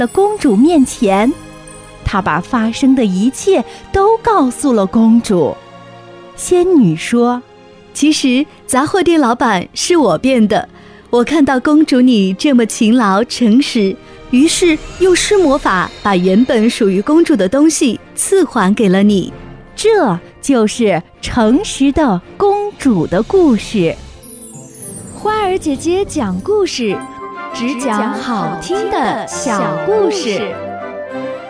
的公主面前，她把发生的一切都告诉了公主。仙女说： 其实杂货店老板是我变的，我看到公主你这么勤劳诚实，于是用施魔法把原本属于公主的东西赐还给了你。 这就是诚实的公主的故事。 花儿姐姐讲故事，只讲好听的小故事。